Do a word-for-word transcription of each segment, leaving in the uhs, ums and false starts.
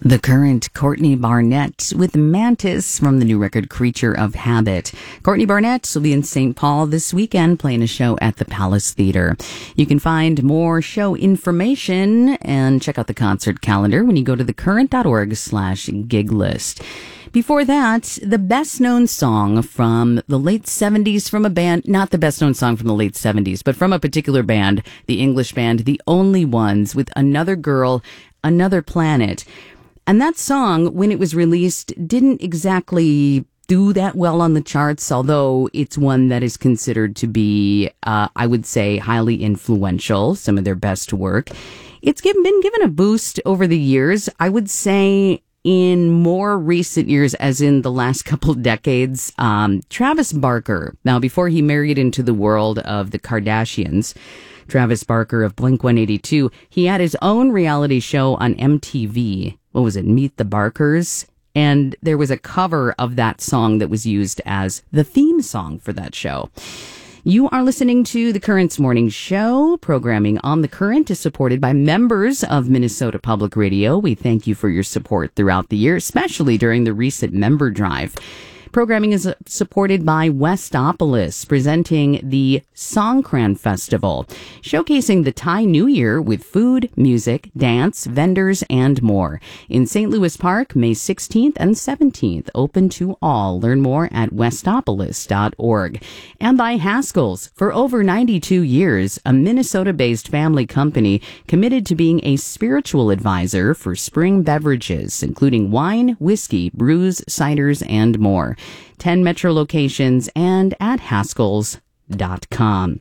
The Current, Courtney Barnett with Mantis from the new record Creature of Habit. Courtney Barnett will be in Saint Paul this weekend playing a show at the Palace Theater. You can find more show information and check out the concert calendar when you go to thecurrent.org slash gig list. Before that, the best known song from the late seventies from a band, not the best known song from the late seventies, but from a particular band, the English band, The Only Ones, with Another Girl, Another Planet. And that song, when it was released, didn't exactly do that well on the charts, although it's one that is considered to be, uh, I would say, highly influential, some of their best work. It's given, been given a boost over the years. I would say in more recent years, as in the last couple decades, um, Travis Barker, now before he married into the world of the Kardashians, Travis Barker of Blink one eighty-two, he had his own reality show on M T V. What was it? Meet the Barkers. And there was a cover of that song that was used as the theme song for that show. You are listening to The Current's Morning Show. Programming on The Current is supported by members of Minnesota Public Radio. We thank you for your support throughout the year, especially during the recent member drive. Programming is supported by Westopolis, presenting the Songkran Festival, showcasing the Thai New Year with food, music, dance, vendors, and more. In Saint Louis Park, May sixteenth and seventeenth, open to all. Learn more at westopolis dot org. And by Haskell's, for over ninety-two years, a Minnesota-based family company committed to being a spiritual advisor for spring beverages, including wine, whiskey, brews, ciders, and more. ten Metro locations and at haskells dot com.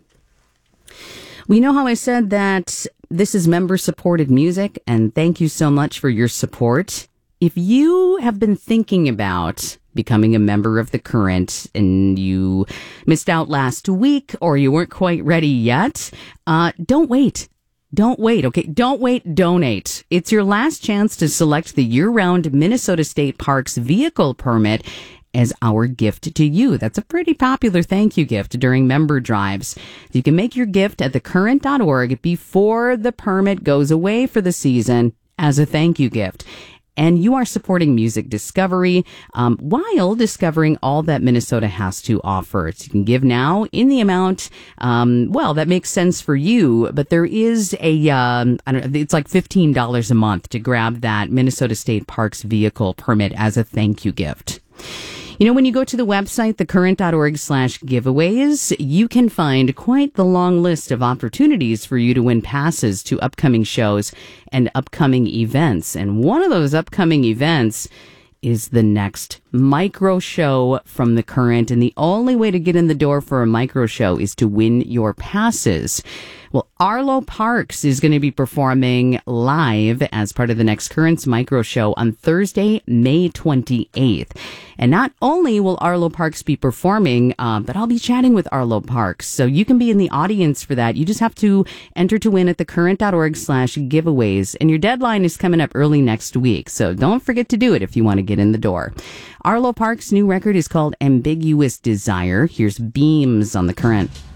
We know how I said that this is member-supported music, and thank you so much for your support. If you have been thinking about becoming a member of The Current and you missed out last week or you weren't quite ready yet, uh, don't wait. Don't wait, okay? Don't wait, donate. It's your last chance to select the year-round Minnesota State Parks vehicle permit as our gift to you. That's a pretty popular thank you gift during member drives. You can make your gift at the current dot org before the permit goes away for the season as a thank you gift. And you are supporting music discovery um, while discovering all that Minnesota has to offer. So you can give now in the amount, um, well, that makes sense for you, but there is a, um, I don't know, it's like fifteen dollars a month to grab that Minnesota State Parks vehicle permit as a thank you gift. You know, when you go to the website, thecurrent.org slash giveaways, you can find quite the long list of opportunities for you to win passes to upcoming shows and upcoming events. And one of those upcoming events is the next micro show from The Current. And the only way to get in the door for a micro show is to win your passes. Well, Arlo Parks is going to be performing live as part of the next Currents Micro Show on Thursday, May twenty-eighth. And not only will Arlo Parks be performing, uh, but I'll be chatting with Arlo Parks. So you can be in the audience for that. You just have to enter to win at thecurrent.org slash giveaways. And your deadline is coming up early next week. So don't forget to do it if you want to get in the door. Arlo Parks' new record is called Ambiguous Desire. Here's Beams on The Current.